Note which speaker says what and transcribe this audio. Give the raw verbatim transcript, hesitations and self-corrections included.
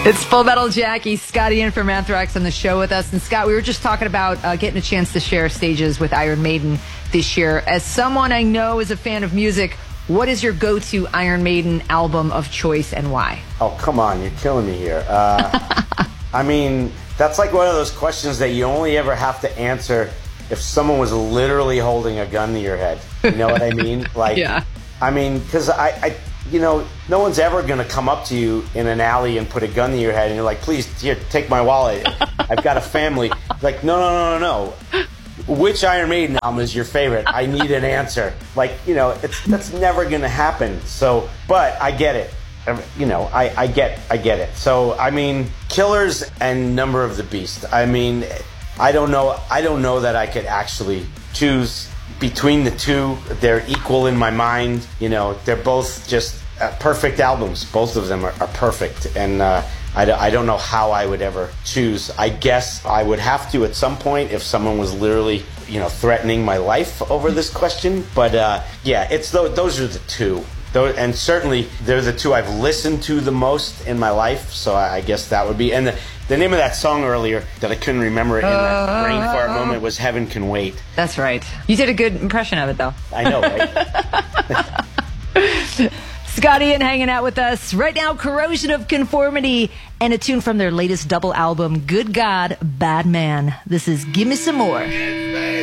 Speaker 1: It's Full Metal Jackie, Scott Ian from Anthrax on the show with us. And Scott, we were just talking about uh, getting a chance to share stages with Iron Maiden this year. As someone I know is a fan of music, what is your go-to Iron Maiden album of choice and why?
Speaker 2: Oh, come on, you're killing me here. Uh, I mean, that's like one of those questions that you only ever have to answer if someone was literally holding a gun to your head. You know what I mean? Like,
Speaker 1: yeah.
Speaker 2: I mean, because I, I, you know, no one's ever going to come up to you in an alley and put a gun to your head and you're like, please, here, take my wallet. I've got a family. Like, no, no, no, no, no. Which Iron Maiden album is your favorite? I need an answer. Like, you know, it's that's never going to happen. So, but I get it. You know, I, I get I get it. So, I mean, Killers and Number of the Beast. I mean, I don't know. I don't know that I could actually choose between the two. They're equal in my mind. You know, they're both just uh, perfect albums. Both of them are, are perfect. And uh, I, I don't know how I would ever choose. I guess I would have to at some point if someone was literally, you know, threatening my life over this question. But uh, yeah, it's those, those are the two. Those, and certainly they're the two I've listened to the most in my life. So I, I guess that would be. And the, the name of that song earlier that I couldn't remember in that uh, brain fart moment was Heaven Can Wait.
Speaker 1: That's right. You did a good impression of it, though.
Speaker 2: I know, right?
Speaker 1: Scott Ian hanging out with us right now. Corrosion of Conformity and a tune from their latest double album, Good God, Bad Man. This is Gimme Some More.